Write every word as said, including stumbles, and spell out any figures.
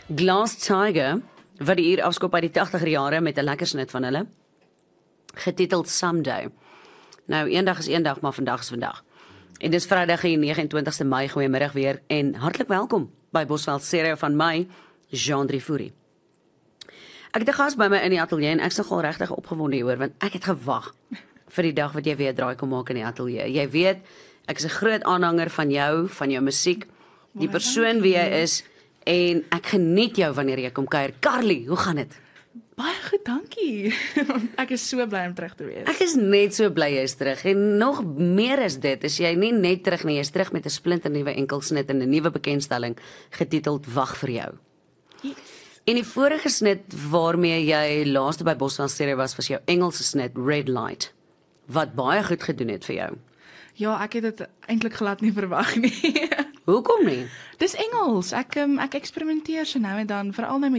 Glass Tiger, wat die hier afskop uit die tagtiger jare met 'n lekker snit van hulle, getiteld Someday. Nou, eendag is eendag, maar vandag is vandag. En dis Vrydag die nege en twintigste Mei, goeiemiddag weer, en hartlik welkom by Bosveld Stereo van my, Jean Driefoerie. Ek het 'n gas by my in die ateljee en ek is nogal regtig opgewonde hieroor, want ek het gewag vir die dag wat jy weer 'n draai kom maak in die ateljee. Jy weet, ek is 'n groot aanhanger van jou, van jou musiek, die persoon wie jy is, en ek geniet jou wanneer jy kom kuier. Carly, hoe gaan dit? Baie goed, dankie. Ek is so bly om terug te wees. Ek is net so bly jy is terug, en nog meer is dit, is jy nie net terug nie, jy is terug met 'n splinternuwe enkelsnit en 'n nuwe bekendstelling getiteld Wag vir jou. Yes. En die vorige snit waarmee jy laaste by Bosveld Stereo was, was jou Engelse snit Red Light, wat baie goed gedoen het vir jou. Ja, ek het dit eintlik glad nie verwag nie. Hoekom nie? Dis Engels. Ek um, ek eksperimenteer so nou en dan, veral nou met